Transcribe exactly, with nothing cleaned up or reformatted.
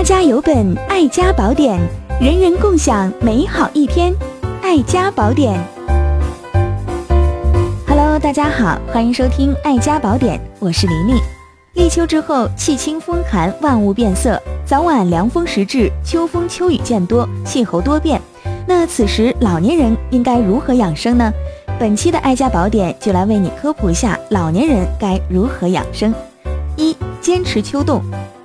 家家有本爱家宝典，人人共享美好一天。爱家宝典。Hello， 大家好，欢迎收听爱家宝典，我是黎丽。立秋之后，气清风寒，万物变色，早晚凉风时至，秋风秋雨渐多，气候多变。那此时老年人应该如何养生呢？本期的爱家宝典就来为你科普一下老年人该如何养生。一、坚持秋冻。